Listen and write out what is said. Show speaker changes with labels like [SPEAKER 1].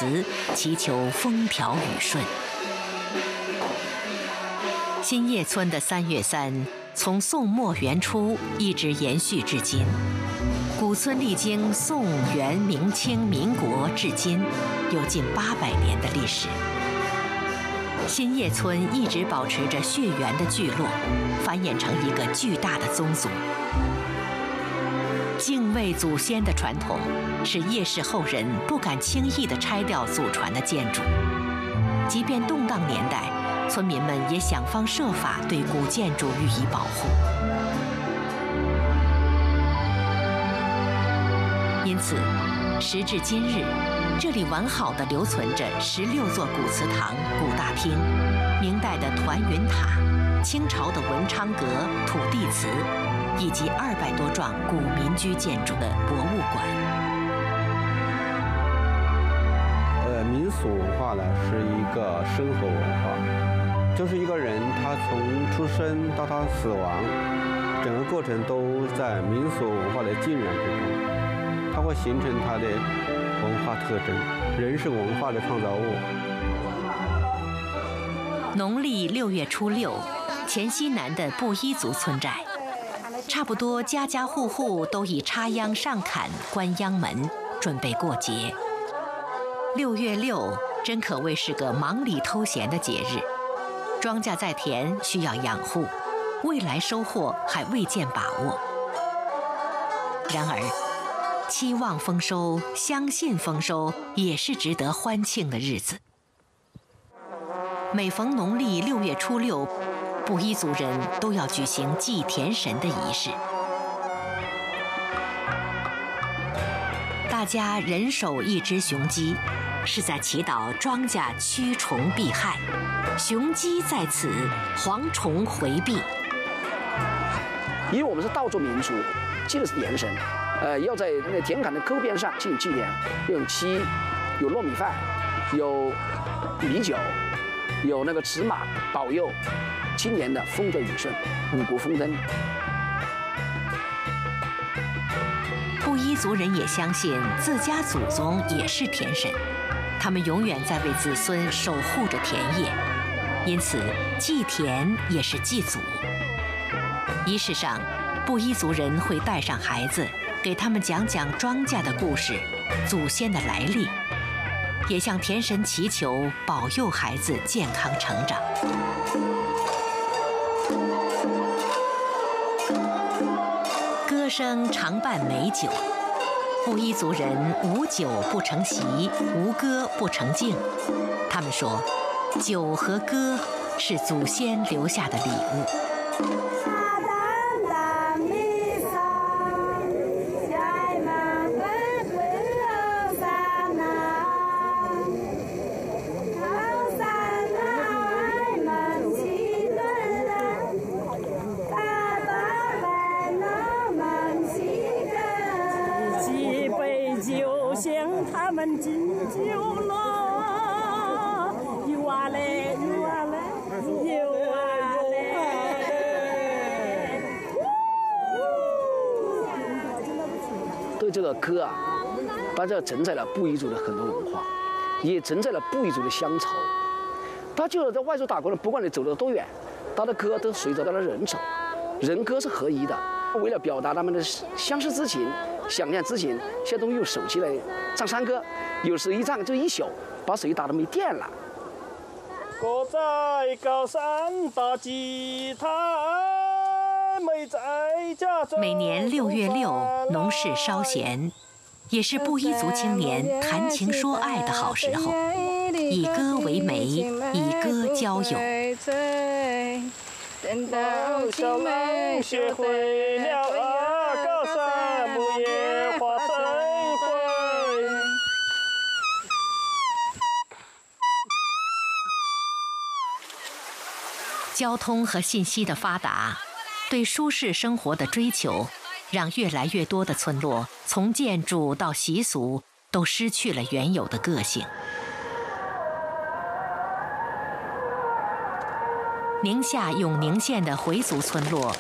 [SPEAKER 1] 词，祈求风调雨顺。新叶村的3月3，从宋末元初一直延续至今。古村历经宋、元、明清、民国至今，有近800年的历史。新叶村一直保持着血缘的聚落，繁衍成一个巨大的宗族。敬畏祖先的传统，使叶氏后人不敢轻易地拆掉祖传的建筑。即便动荡年代，村民们也想方设法对古建筑予以保护。因此，时至今日，这里完好地留存着16座古祠堂、古大厅、明代的团云塔、清朝的文昌阁、土地祠，以及200多幢古民居建筑的博物馆。
[SPEAKER 2] 民俗文化呢是一个生活文化，就是一个人他从出生到他死亡，整个过程都在民俗文化的浸染之中。它会形成它的文化特征。人是文化的创造物。
[SPEAKER 1] 农历6月初6，黔西南的布依族村寨，差不多家家户户都已插秧上坎、关秧门，准备过节。6月6真可谓是个忙里偷闲的节日。庄稼在田，需要养护，未来收获还未见把握。然而，期望丰收、相信丰收，也是值得欢庆的日子。每逢农历6月初6，布依族人都要举行祭田神的仪式。大家人手一只雄鸡，是在祈祷庄稼驱虫避害，雄鸡在此，蝗虫回避。
[SPEAKER 3] 因为我们是稻作民族，祭的是田神。要在那个田坎的沟边上进行祭奠，有漆，有糯米饭，有米酒，有那个纸马保佑今年的风调雨顺，五谷丰登。
[SPEAKER 1] 布依族人也相信自家祖宗也是田神，他们永远在为子孙守护着田野，因此祭田也是祭祖。仪式上，布依族人会带上孩子，给他们讲讲庄稼的故事、祖先的来历，也向田神祈求保佑孩子健康成长。歌声常伴美酒，布依族人无酒不成席，无歌不成敬。他们说，酒和歌是祖先留下的礼物。
[SPEAKER 4] 他们敬酒了，有啊嘞，有啊嘞，有啊嘞。
[SPEAKER 3] 对这个歌啊，它这承载了布依族的很多文化，也承载了布依族的乡愁。他就是在外州打工的，不管你走得多远，他的歌都随着他的人走，人歌是合一的。为了表达他们的相思之情、想念之情，现在都用手机来唱山歌，有时一唱就一宿，把手机打得没电了。
[SPEAKER 4] 我在高山打吉他，没在家中。
[SPEAKER 1] 每年6月6，农事稍闲，也是布依族青年谈情说爱的好时候，以歌为媒，以歌交友。
[SPEAKER 4] 等到青梅学会了啊，高山木叶化成灰。
[SPEAKER 1] 交通和信息的发达，对舒适生活的追求，让越来越多的村落从建筑到习俗都失去了原有的个性。宁夏永宁县的回族村落